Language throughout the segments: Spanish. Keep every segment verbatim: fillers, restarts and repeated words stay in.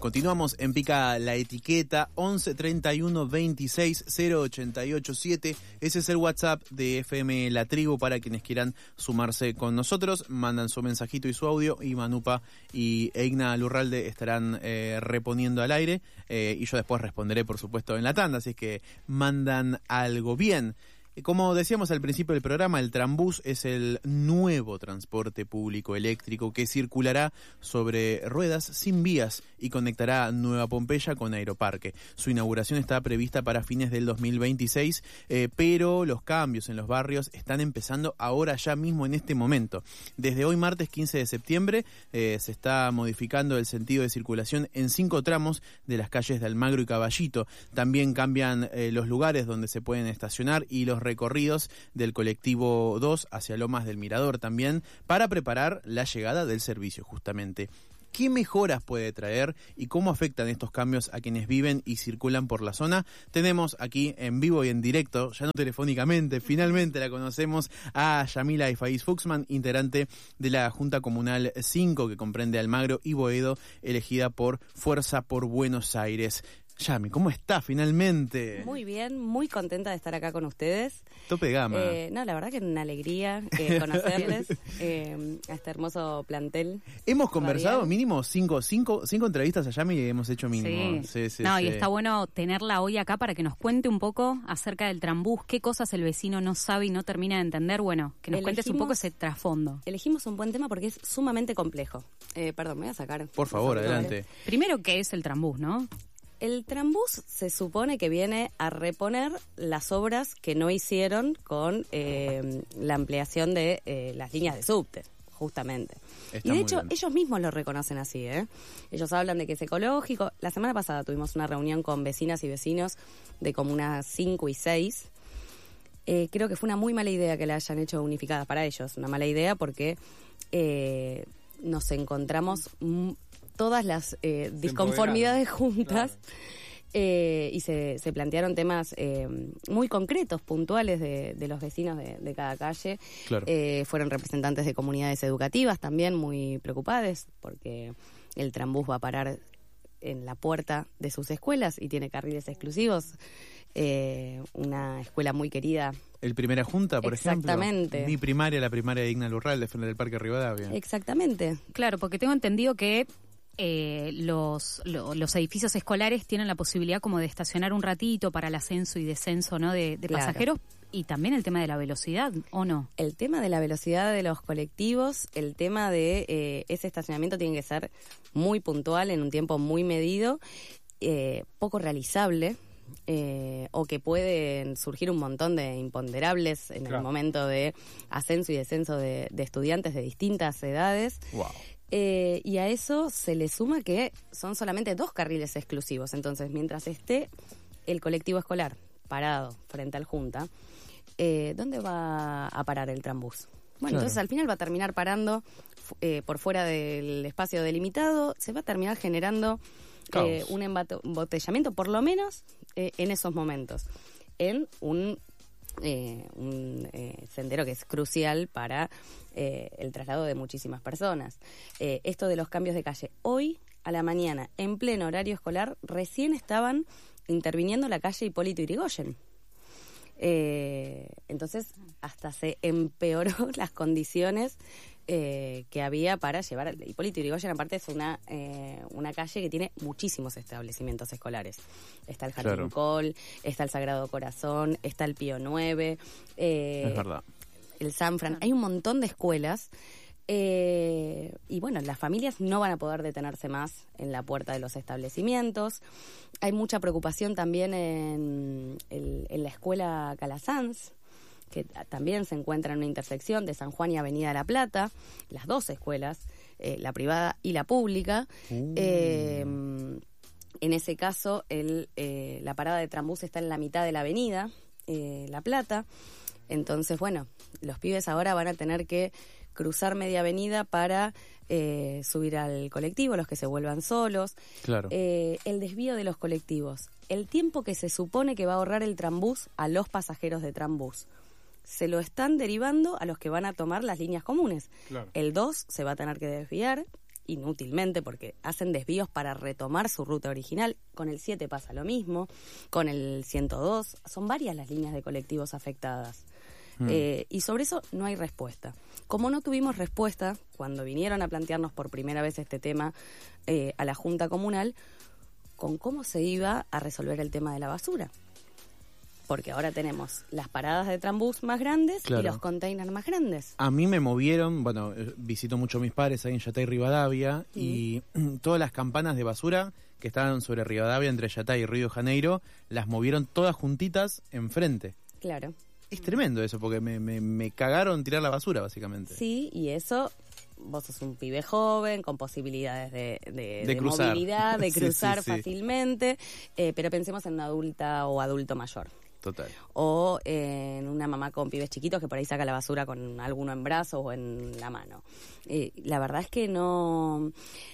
Continuamos en Pica la Etiqueta, once treinta y uno veintiséis cero ochenta y ocho siete. Ese es el WhatsApp de F M La Tribu para quienes quieran sumarse con nosotros. Mandan su mensajito y su audio y Manupa y Eigna Lurralde estarán eh, reponiendo al aire eh, y yo después responderé, por supuesto, en la tanda, así es que mandan algo bien. Como decíamos al principio del programa, el Trambús es el nuevo transporte público eléctrico que circulará sobre ruedas sin vías y conectará Nueva Pompeya con Aeroparque. Su inauguración está prevista para fines del dos mil veintiséis, eh, pero los cambios en los barrios están empezando ahora ya mismo en este momento. Desde hoy, martes quince de septiembre, eh, se está modificando el sentido de circulación en cinco tramos de las calles de Almagro y Caballito. También cambian eh, los lugares donde se pueden estacionar y los recorridos del colectivo dos hacia Lomas del Mirador también, para preparar la llegada del servicio justamente. ¿Qué mejoras puede traer y cómo afectan estos cambios a quienes viven y circulan por la zona? Tenemos aquí en vivo y en directo, ya no telefónicamente, finalmente la conocemos, a Yamila Ifaiz Fuxman, integrante de la Junta Comunal cinco, que comprende Almagro y Boedo, elegida por Fuerza por Buenos Aires. Yami, ¿cómo está finalmente? Muy bien, muy contenta de estar acá con ustedes. Tope de gama. Eh, no, la verdad que una alegría eh, conocerles eh, a este hermoso plantel. Hemos conversado radial. mínimo cinco, cinco, cinco entrevistas a Yami y hemos hecho mínimo. Sí, sí, sí no, sí. Y está bueno tenerla hoy acá para que nos cuente un poco acerca del Trambús, qué cosas el vecino no sabe y no termina de entender. Bueno, que nos elegimos, cuentes un poco ese trasfondo. Elegimos un buen tema porque es sumamente complejo. Eh, perdón, me voy a sacar. Por favor, adelante. Primero, ¿qué es el Trambús, no? El Trambús se supone que viene a reponer las obras que no hicieron con eh, la ampliación de eh, las líneas de subte, justamente. Está y de hecho, bien. Ellos mismos lo reconocen así, ¿eh? Ellos hablan de que es ecológico. La semana pasada tuvimos una reunión con vecinas y vecinos de comunas cinco y seis. Eh, creo que fue una muy mala idea que la hayan hecho unificada para ellos. Una mala idea porque eh, nos encontramos... M- todas las eh, disconformidades juntas, claro. eh, y se, se plantearon temas eh, muy concretos, puntuales de, de los vecinos de, de cada calle. Claro. Eh, fueron representantes de comunidades educativas también muy preocupadas porque el Trambús va a parar en la puerta de sus escuelas y tiene carriles exclusivos. Eh, una escuela muy querida. El Primera Junta, por Exactamente. ejemplo. Mi primaria, la primaria de Igna Lurralde, frente del Parque Rivadavia. Exactamente. Claro, porque tengo entendido que eh, los, lo, los edificios escolares tienen la posibilidad como de estacionar un ratito para el ascenso y descenso, ¿no? de, de claro. pasajeros. Y también el tema de la velocidad, ¿o no? El tema de la velocidad de los colectivos, el tema de eh, ese estacionamiento tiene que ser muy puntual, en un tiempo muy medido, eh, poco realizable, eh, o que pueden surgir un montón de imponderables en claro. el momento de ascenso y descenso de, de estudiantes de distintas edades. Wow. Eh, y a eso se le suma que son solamente dos carriles exclusivos. Entonces, mientras esté el colectivo escolar parado frente al Junta, Eh, ¿dónde va a parar el Trambús? Bueno, claro. entonces al final va a terminar parando eh, por fuera del espacio delimitado, se va a terminar generando eh, un embotellamiento, por lo menos eh, en esos momentos, en un, eh, un eh, sendero que es crucial para eh, el traslado de muchísimas personas. Eh, esto de los cambios de calle, hoy a la mañana, en pleno horario escolar, recién estaban interviniendo la calle Hipólito Yrigoyen. Eh, entonces hasta se empeoró las condiciones eh, que había para llevar. Hipólito Yrigoyen aparte es una eh, una calle que tiene muchísimos establecimientos escolares. Está el Jardín claro. Col, está el Sagrado Corazón, está el Pío nueve, eh, es verdad. el Sanfran, hay un montón de escuelas. Eh, y bueno, las familias no van a poder detenerse más en la puerta de los establecimientos. Hay mucha preocupación también en, en, en la escuela Calasanz, que también se encuentra en una intersección de San Juan y Avenida La Plata, las dos escuelas, eh, la privada y la pública. Uh. Eh, en ese caso, el, eh, la parada de Trambús está en la mitad de la avenida eh, La Plata. Entonces, bueno, los pibes ahora van a tener que cruzar media avenida para eh, subir al colectivo, los que se vuelvan solos. Claro. Eh, el desvío de los colectivos. El tiempo que se supone que va a ahorrar el Trambús a los pasajeros de Trambús. Se lo están derivando a los que van a tomar las líneas comunes. Claro. El dos se va a tener que desviar inútilmente porque hacen desvíos para retomar su ruta original. Con el siete pasa lo mismo, con el ciento dos, son varias las líneas de colectivos afectadas. Mm. Eh, y sobre eso no hay respuesta. Como no tuvimos respuesta cuando vinieron a plantearnos por primera vez este tema eh, a la Junta Comunal, con cómo se iba a resolver el tema de la basura. Porque ahora tenemos las paradas de Trambús más grandes, claro, y los containers más grandes. A mí me movieron, bueno, visito mucho a mis padres ahí en Yatay y Rivadavia, mm. y todas las campanas de basura que estaban sobre Rivadavia, entre Yatay y Río de Janeiro, las movieron todas juntitas enfrente. Claro. Es tremendo eso, porque me, me, me cagaron tirar la basura, básicamente. Sí, y eso... Vos sos un pibe joven, con posibilidades de, de, de, de movilidad, de cruzar sí, sí, sí. fácilmente, eh, pero pensemos en una adulta o adulto mayor. Total. O eh, en una mamá con pibes chiquitos que por ahí saca la basura con alguno en brazos o en la mano. Eh, la verdad es que no...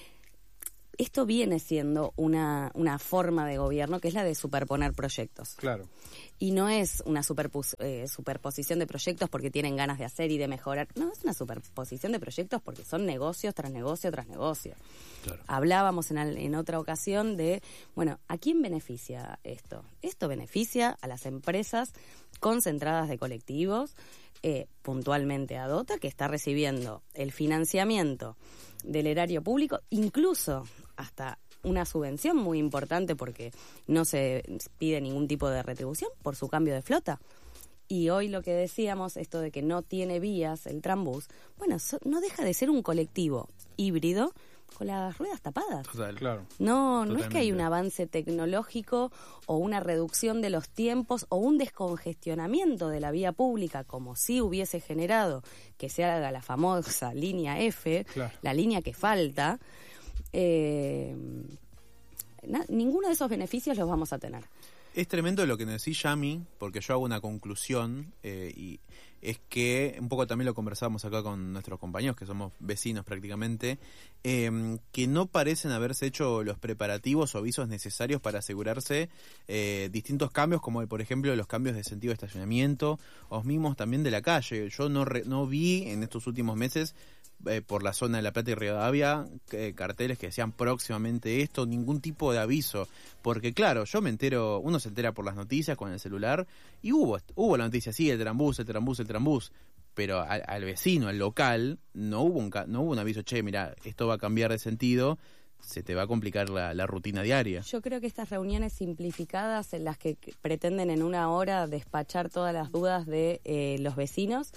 Esto viene siendo una, una forma de gobierno que es la de superponer proyectos. Claro. Y no es una superpos, eh, superposición de proyectos porque tienen ganas de hacer y de mejorar. No, es una superposición de proyectos porque son negocios tras negocio tras negocio. Claro. Hablábamos en, al, en otra ocasión de, bueno, ¿a quién beneficia esto? Esto beneficia a las empresas concentradas de colectivos, eh, puntualmente a DOTA, que está recibiendo el financiamiento del erario público, incluso hasta una subvención muy importante porque no se pide ningún tipo de retribución por su cambio de flota. Y hoy lo que decíamos, esto de que no tiene vías el Trambús, bueno, so, no deja de ser un colectivo híbrido con las ruedas tapadas. Total, claro. No, no es que hay un avance tecnológico o una reducción de los tiempos o un descongestionamiento de la vía pública como si hubiese generado que se haga la famosa línea F, claro, la línea que falta. Eh, na, ninguno de esos beneficios los vamos a tener. Es tremendo lo que nos decís, Yami, porque yo hago una conclusión eh, y es que un poco también lo conversábamos acá con nuestros compañeros, que somos vecinos prácticamente, eh, que no parecen haberse hecho los preparativos o avisos necesarios para asegurarse eh, distintos cambios, como por ejemplo los cambios de sentido de estacionamiento, o mismos también de la calle. Yo no, re, no vi en estos últimos meses Eh, por la zona de La Plata y Rivadavia, eh, carteles que decían próximamente esto, ningún tipo de aviso, porque claro, yo me entero, uno se entera por las noticias con el celular, y hubo hubo la noticia, sí, el Trambús, el Trambús, el Trambús, pero al, al vecino, al local, no hubo un no hubo un aviso, che, mira, esto va a cambiar de sentido, se te va a complicar la, la rutina diaria. Yo creo que estas reuniones simplificadas en las que pretenden en una hora despachar todas las dudas de eh, los vecinos,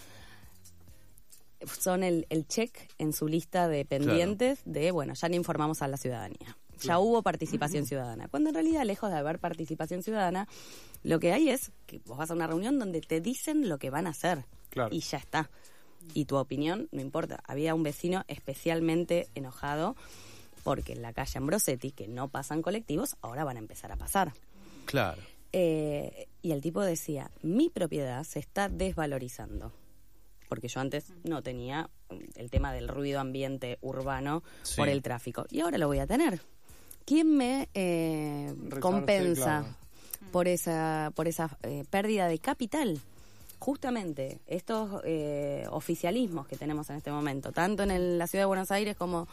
son el, el check en su lista de pendientes, claro, de, bueno, ya le informamos a la ciudadanía. Ya claro, hubo participación ciudadana. Cuando en realidad, lejos de haber participación ciudadana, lo que hay es que vos vas a una reunión donde te dicen lo que van a hacer. Claro. Y ya está. Y tu opinión no importa. Había un vecino especialmente enojado porque en la calle Ambrosetti, que no pasan colectivos, ahora van a empezar a pasar. Claro. Eh, y el tipo decía, mi propiedad se está desvalorizando. Porque yo antes no tenía el tema del ruido ambiente urbano, sí, por el tráfico. Y ahora lo voy a tener. ¿Quién me eh, compensa, claro, por esa, por esa eh, pérdida de capital? Justamente estos eh, oficialismos que tenemos en este momento, tanto en el, la Ciudad de Buenos Aires como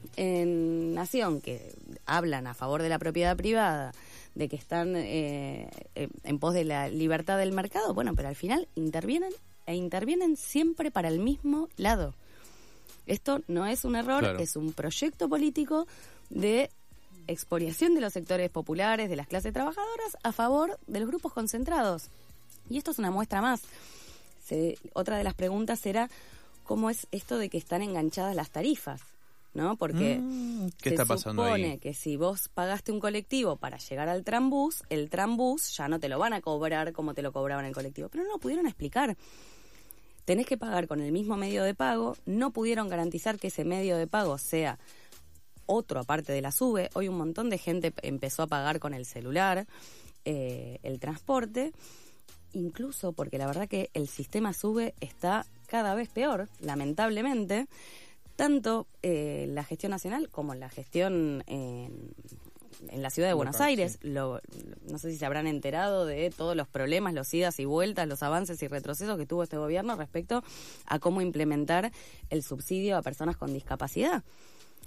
en Nación, que hablan a favor de la propiedad privada, de que están eh, en pos de la libertad del mercado, bueno, pero al final intervienen e intervienen siempre para el mismo lado. Esto no es un error, claro, es un proyecto político de expoliación de los sectores populares, de las clases trabajadoras, a favor de los grupos concentrados. Y esto es una muestra más. Se, otra de las preguntas era cómo es esto de que están enganchadas las tarifas, ¿no? Porque mm, ¿qué se está pasando supone ahí? Que si vos pagaste un colectivo para llegar al Trambús, el Trambús ya no te lo van a cobrar como te lo cobraban el colectivo. Pero no lo pudieron explicar. Tenés que pagar con el mismo medio de pago, no pudieron garantizar que ese medio de pago sea otro aparte de la SUBE. Hoy un montón de gente empezó a pagar con el celular, eh, el transporte, incluso porque la verdad que el sistema SUBE está cada vez peor, lamentablemente, tanto eh, la gestión nacional como la gestión en... en la ciudad de Buenos Aires, sí. lo, no sé si se habrán enterado de todos los problemas, los idas y vueltas, los avances y retrocesos que tuvo este gobierno respecto a cómo implementar el subsidio a personas con discapacidad.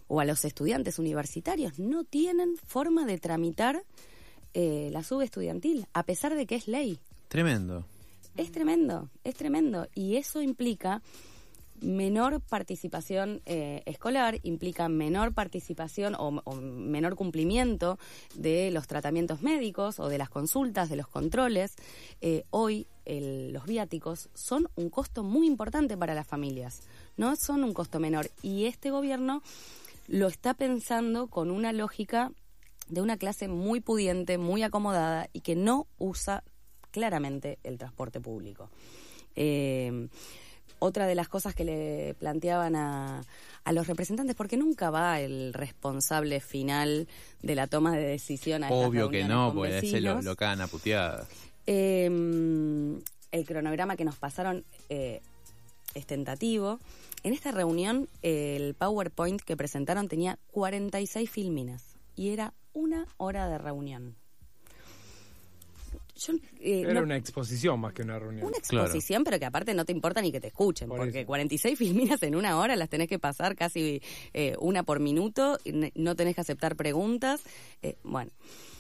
o a los estudiantes universitarios, no tienen forma de tramitar eh, la subestudiantil, a pesar de que es ley. Tremendo. Es tremendo, es tremendo. Y eso implica menor participación eh, escolar, implica menor participación o, o menor cumplimiento de los tratamientos médicos o de las consultas, de los controles. Eh, hoy el, los viáticos son un costo muy importante para las familias, no son un costo menor. Y este gobierno lo está pensando con una lógica de una clase muy pudiente, muy acomodada y que no usa claramente el transporte público. Eh, otra de las cosas que le planteaban a, a los representantes, porque nunca va el responsable final de la toma de decisión a estas Obvio que reuniones no, con porque ese vecinos. lo, lo cagan a puteadas. Eh, el cronograma que nos pasaron eh, es tentativo. En esta reunión, eh, el PowerPoint que presentaron tenía cuarenta y seis filminas y era una hora de reunión. Yo, eh, Era no, una exposición más que una reunión. una exposición, claro, pero que aparte no te importa ni que te escuchen, Por porque eso. cuarenta y seis filminas en una hora las tenés que pasar casi eh, una por minuto, y ne- no tenés que aceptar preguntas. Eh, bueno.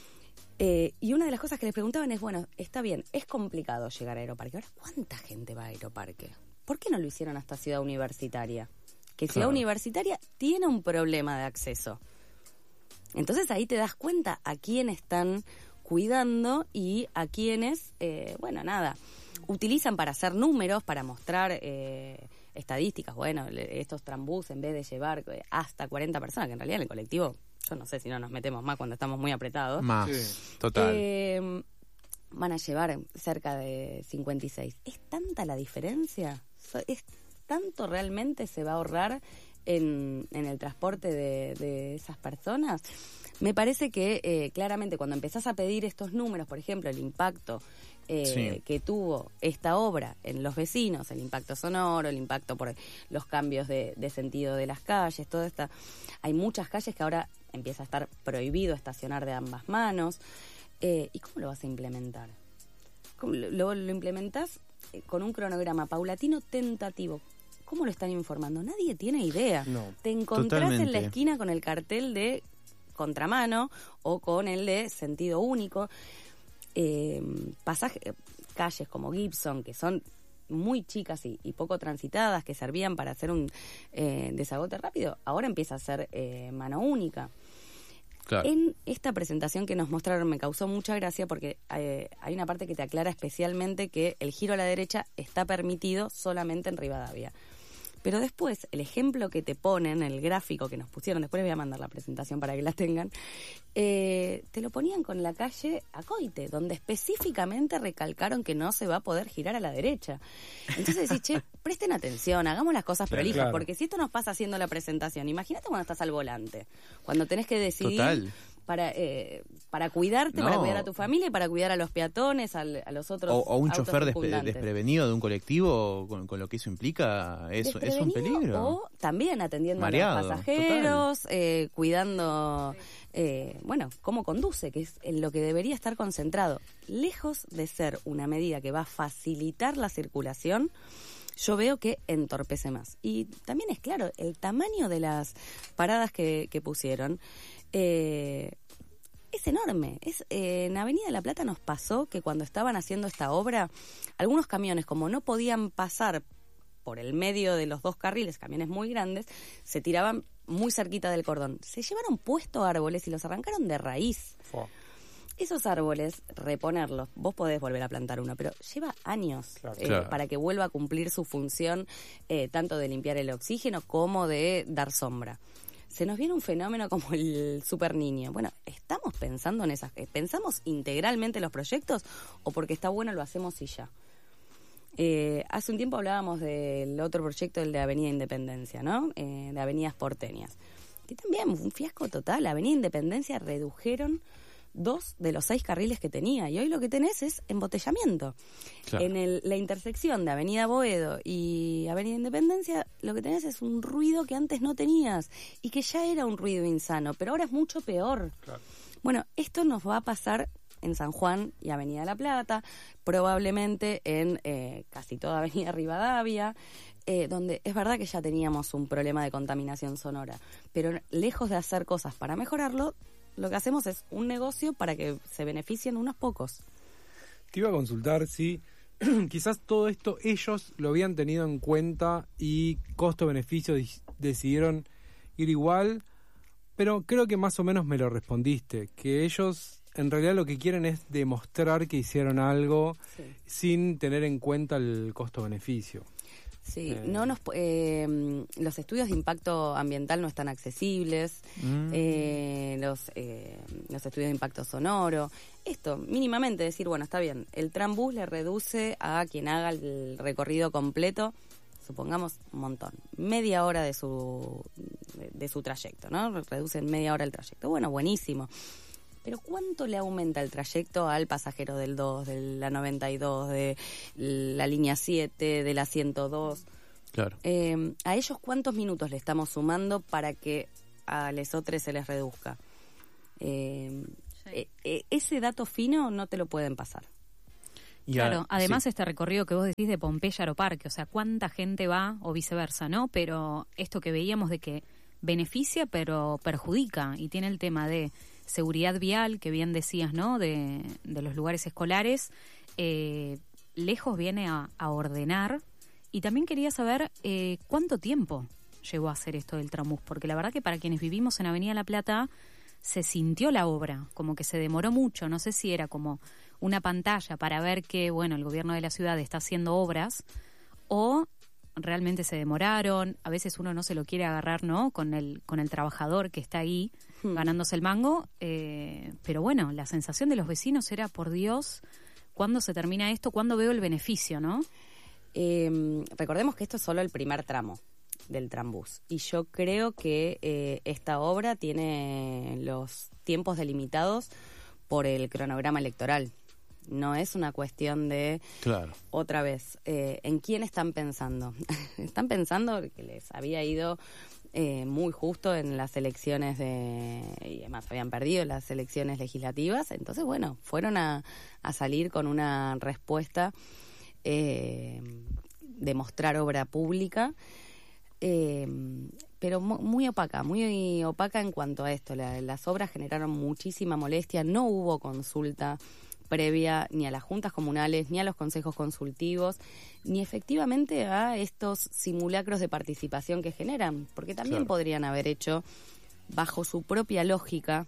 Eh, y una de las cosas que les preguntaban es, bueno, está bien, es complicado llegar a Aeroparque. Ahora, ¿cuánta gente va a Aeroparque? ¿Por qué no lo hicieron hasta Ciudad Universitaria? Que Ciudad Claro. Universitaria tiene un problema de acceso. Entonces ahí te das cuenta a quién están cuidando y a quienes, eh, bueno, nada, utilizan para hacer números, para mostrar eh, estadísticas. Bueno, le- estos trambús, en vez de llevar eh, hasta cuarenta personas, que en realidad en el colectivo, yo no sé si no nos metemos más cuando estamos muy apretados, Más, Sí. total. eh, van a llevar cerca de cincuenta y seis. ¿Es tanta la diferencia? So- ¿Es tanto realmente se va a ahorrar en, en el transporte de, de esas personas? Me parece que eh, claramente cuando empezás a pedir estos números, por ejemplo, el impacto eh, Sí. que tuvo esta obra en los vecinos, el impacto sonoro, el impacto por los cambios de, de sentido de las calles, toda esta... Hay muchas calles que ahora empieza a estar prohibido estacionar de ambas manos. Eh, ¿Y cómo lo vas a implementar? ¿Cómo lo, lo, lo implementás eh, con un cronograma paulatino tentativo? ¿Cómo lo están informando? Nadie tiene idea. No. Te encontrás en la Totalmente. esquina con el cartel de contramano o con el de sentido único. Eh, pasaje, calles como Gibson, que son muy chicas y, y poco transitadas, que servían para hacer un eh, desagote rápido, ahora empieza a ser eh, mano única. Claro. En esta presentación que nos mostraron me causó mucha gracia porque eh, hay una parte que te aclara especialmente que el giro a la derecha está permitido solamente en Rivadavia. Pero después, el ejemplo que te ponen, el gráfico que nos pusieron, después les voy a mandar la presentación para que la tengan, eh, te lo ponían con la calle Acoite, donde específicamente recalcaron que no se va a poder girar a la derecha. Entonces decís, che, presten atención, hagamos las cosas Claro, prolijas, claro. porque si esto nos pasa haciendo la presentación, imagínate cuando estás al volante, cuando tenés que decidir... Total. Para, eh, para cuidarte, No. para cuidar a tu familia y para cuidar a los peatones, al- a los otros O, o un autos chofer despe- circundantes. desprevenido de un colectivo con, con lo que eso implica, es, es un Desprevenido peligro. O también atendiendo Mareado, a los pasajeros, eh, cuidando, eh, bueno, cómo conduce, que es en lo que debería estar concentrado. Lejos de ser una medida que va a facilitar la circulación, yo veo que entorpece más. Y también es claro, el tamaño de las paradas que, que pusieron eh, es enorme. Es, eh, en Avenida de la Plata nos pasó que cuando estaban haciendo esta obra, algunos camiones, como no podían pasar por el medio de los dos carriles, camiones muy grandes, se tiraban muy cerquita del cordón. Se llevaron puestos árboles y los arrancaron de raíz. Fua. Esos árboles, reponerlos, vos podés volver a plantar uno, pero lleva años Claro. eh, Claro. para que vuelva a cumplir su función, eh, tanto de limpiar el oxígeno como de dar sombra. Se nos viene un fenómeno como el super niño. Bueno, ¿estamos pensando en esas? ¿Pensamos integralmente los proyectos o porque está bueno lo hacemos y ya? Eh, hace un tiempo hablábamos del otro proyecto, el de Avenida Independencia, ¿no? Eh, de avenidas porteñas. Que también un fiasco total. Avenida Independencia redujeron dos de los seis carriles que tenía y hoy lo que tenés es embotellamiento. Claro. En el, la intersección de Avenida Boedo y Avenida Independencia lo que tenés es un ruido que antes no tenías y que ya era un ruido insano, pero ahora es mucho peor. Claro. Bueno, esto nos va a pasar en San Juan y Avenida La Plata, probablemente en eh, casi toda Avenida Rivadavia, eh, donde es verdad que ya teníamos un problema de contaminación sonora, pero lejos de hacer cosas para mejorarlo, lo que hacemos es un negocio para que se beneficien unos pocos. Te iba a consultar si quizás todo esto ellos lo habían tenido en cuenta y costo-beneficio decidieron ir igual, pero creo que más o menos me lo respondiste, que ellos en realidad lo que quieren es demostrar que hicieron algo sí. sin tener en cuenta el costo-beneficio. Sí, eh. no nos, eh, los estudios de impacto ambiental no están accesibles, mm. eh, los, eh, los estudios de impacto sonoro. Esto, mínimamente decir, bueno, está bien, el Trambús le reduce a quien haga el recorrido completo, supongamos un montón, media hora de su, de, de su trayecto, ¿no? Reduce en media hora el trayecto. Bueno, buenísimo. Pero ¿cuánto le aumenta el trayecto al pasajero del dos, de la noventa y dos, de la línea siete, de la ciento dos? Claro. Eh, ¿A ellos cuántos minutos le estamos sumando para que a lesotres se les reduzca? Eh, sí. eh, eh, ese dato fino no te lo pueden pasar. Y claro, a, además sí. este recorrido que vos decís de Pompeya a Aeroparque, o sea, cuánta gente va o viceversa, ¿no? Pero esto que veíamos de que beneficia pero perjudica, y tiene el tema de seguridad vial, que bien decías, ¿no? De, de los lugares escolares, eh, lejos viene a, a ordenar. Y también quería saber eh, cuánto tiempo llevó a hacer esto del Trambús, porque la verdad que para quienes vivimos en Avenida La Plata se sintió la obra, como que se demoró mucho, no sé si era como una pantalla para ver que, bueno, el gobierno de la ciudad está haciendo obras, o realmente se demoraron. A veces uno no se lo quiere agarrar, ¿no? Con el, con el trabajador que está ahí hmm. ganándose el mango, eh, pero bueno, la sensación de los vecinos era, por Dios, ¿cuándo se termina esto? ¿Cuándo veo el beneficio, no? Eh, recordemos que esto es solo el primer tramo del Trambús, y yo creo que eh, esta obra tiene los tiempos delimitados por el cronograma electoral. No es una cuestión de, claro. otra vez, eh, ¿en quién están pensando? Están pensando que les había ido eh, muy justo en las elecciones de... y además habían perdido las elecciones legislativas, entonces, bueno, fueron a, a salir con una respuesta eh, de mostrar obra pública, eh, pero muy opaca, muy opaca en cuanto a esto. La, las obras generaron muchísima molestia, no hubo consulta previa ni a las juntas comunales, ni a los consejos consultivos, ni efectivamente a estos simulacros de participación que generan, porque también claro. podrían haber hecho, bajo su propia lógica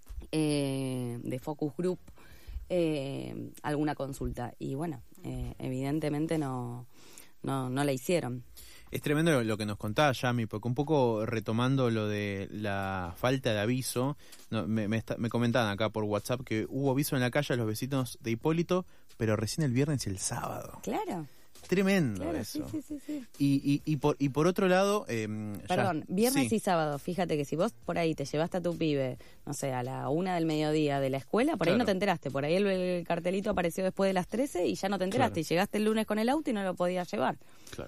eh, de focus group, eh, alguna consulta. Y bueno, eh, evidentemente no, no, no la hicieron. Es tremendo lo que nos contaba Yami, porque un poco retomando lo de la falta de aviso, no, me, me, está, me comentaban acá por WhatsApp que hubo aviso en la calle a los vecinos de Hipólito, pero recién el viernes y el sábado. Claro. Tremendo claro, eso. Sí, sí, sí, sí. Y, y, y, por, y por otro lado... Eh, Perdón, ya, viernes sí. y sábado, fíjate que si vos por ahí te llevaste a tu pibe, no sé, a la una del mediodía de la escuela, por claro. ahí no te enteraste, por ahí el, el cartelito apareció después de las trece y ya no te enteraste, claro. y llegaste el lunes con el auto y no lo podías llevar. Claro.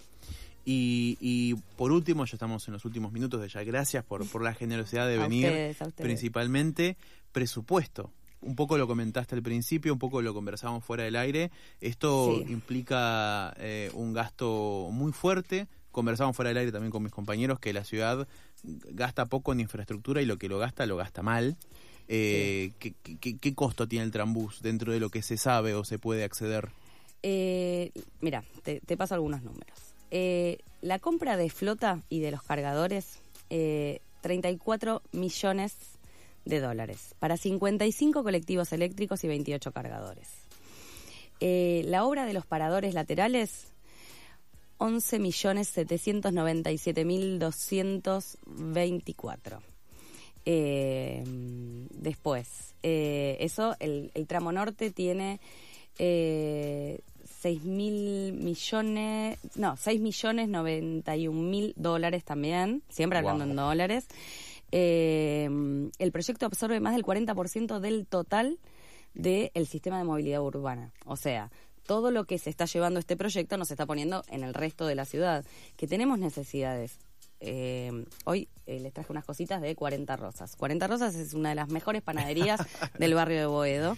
Y, y por último, ya estamos en los últimos minutos de ya, gracias por, por la generosidad de a venir, ustedes, a ustedes. Principalmente presupuesto. Un poco lo comentaste al principio, un poco lo conversábamos fuera del aire. Esto sí. implica eh, un gasto muy fuerte. Conversamos fuera del aire también con mis compañeros que la ciudad gasta poco en infraestructura y lo que lo gasta, lo gasta mal. Eh, sí. ¿qué, qué, ¿Qué costo tiene el Trambús dentro de lo que se sabe o se puede acceder? Eh, mira, te, te paso algunos números. Eh, la compra de flota y de los cargadores, eh, treinta y cuatro millones de dólares para cincuenta y cinco colectivos eléctricos y veintiocho cargadores. Eh, la obra de los paradores laterales, once millones setecientos noventa y siete mil doscientos veinticuatro. Eh, después, eh, eso, el, el tramo norte tiene... Eh, seis mil millones, no, seis millones noventa y un mil dólares también, siempre hablando wow. en dólares. Eh, el proyecto absorbe más del cuarenta por ciento del total del sistema de movilidad urbana. O sea, todo lo que se está llevando este proyecto nos está poniendo en el resto de la ciudad, que tenemos necesidades eh, hoy eh, les traje unas cositas de cuarenta Rosas. cuarenta Rosas es una de las mejores panaderías del barrio de Boedo.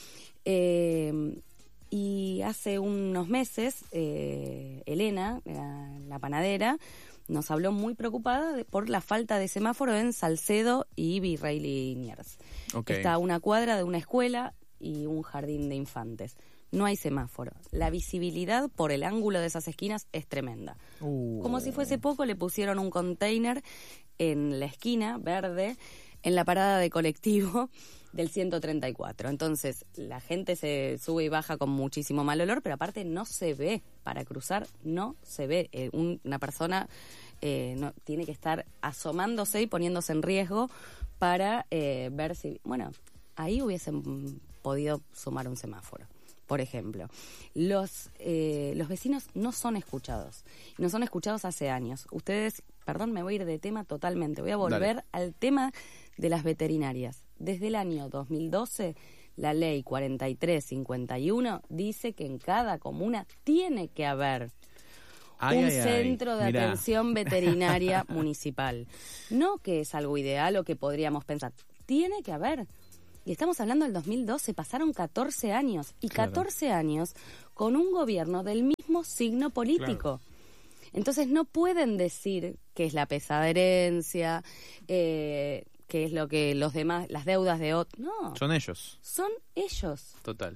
Eh, y hace unos meses, eh, Elena, la, la panadera, nos habló muy preocupada de, por la falta de semáforo en Salcedo y Virrey Liniers. Okay. Está a una cuadra de una escuela y un jardín de infantes. No hay semáforo. La visibilidad por el ángulo de esas esquinas es tremenda. Uh. Como si fuese poco, le pusieron un container en la esquina, verde, en la parada de colectivo del ciento treinta y cuatro. Entonces, la gente se sube y baja con muchísimo mal olor, pero aparte no se ve. Para cruzar no se ve. Eh, un, una persona eh, no, tiene que estar asomándose y poniéndose en riesgo para eh, ver si... Bueno, ahí hubiesen podido sumar un semáforo. Por ejemplo, los eh, los vecinos no son escuchados. No son escuchados hace años. Ustedes, perdón, me voy a ir de tema totalmente. Voy a volver Dale. al tema de las veterinarias. Desde el año dos mil doce, la ley cuarenta y tres cincuenta y uno dice que en cada comuna tiene que haber ay, un ay, centro ay. de Mirá. atención veterinaria municipal. No que es algo ideal o que podríamos pensar. Tiene que haber. Y estamos hablando del dos mil doce, pasaron catorce años. Y claro. catorce años con un gobierno del mismo signo político. Claro. Entonces no pueden decir que es la pesada herencia, eh, que es lo que los demás, las deudas de otros. No. Son ellos. Son ellos. Total.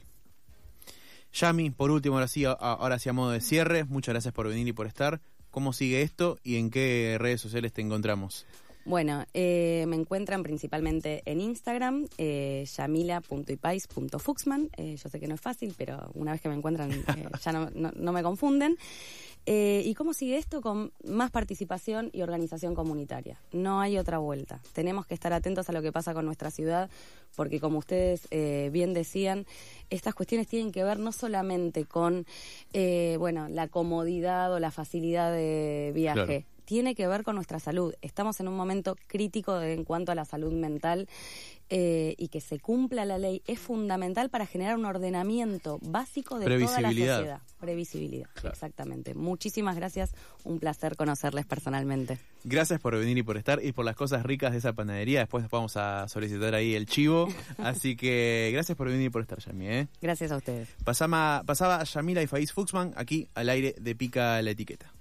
Yami, por último, ahora sí, ahora sí a modo de cierre, muchas gracias por venir y por estar. ¿Cómo sigue esto y en qué redes sociales te encontramos? Bueno, eh, me encuentran principalmente en Instagram, eh, yamila punto ipais punto fuxman. Eh, yo sé que no es fácil, pero una vez que me encuentran eh, ya no, no, no me confunden. Eh, ¿Y cómo sigue esto? Con más participación y organización comunitaria. No hay otra vuelta. Tenemos que estar atentos a lo que pasa con nuestra ciudad, porque como ustedes eh, bien decían, estas cuestiones tienen que ver no solamente con eh, bueno, la comodidad o la facilidad de viaje. Claro. Tiene que ver con nuestra salud. Estamos en un momento crítico de, en cuanto a la salud mental eh, y que se cumpla la ley es fundamental para generar un ordenamiento básico de toda la sociedad. Previsibilidad, claro. Exactamente. Muchísimas gracias, un placer conocerles personalmente. Gracias por venir y por estar y por las cosas ricas de esa panadería. Después vamos a solicitar ahí el chivo. Así que gracias por venir y por estar, Yami. ¿eh? Gracias a ustedes. Pasama, pasaba Yamila Ipais Fuxman aquí al aire de Pica la Etiqueta.